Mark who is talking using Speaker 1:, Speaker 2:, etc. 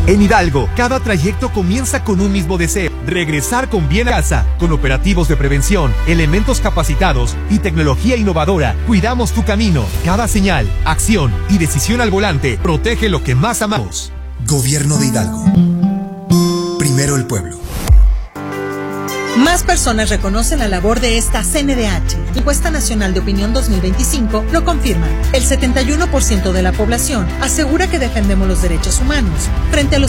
Speaker 1: En Hidalgo, cada trayecto comienza con un mismo deseo: regresar con bien a casa. Con operativos de prevención, elementos capacitados y tecnología innovadora, cuidamos tu camino. Cada señal, acción y decisión al volante protege lo que más amamos.
Speaker 2: Gobierno de Hidalgo. Primero el pueblo.
Speaker 3: Más personas reconocen la labor de esta CNDH. La encuesta nacional de opinión 2025 lo confirma. El 71% de la población asegura que defendemos los derechos humanos frente a los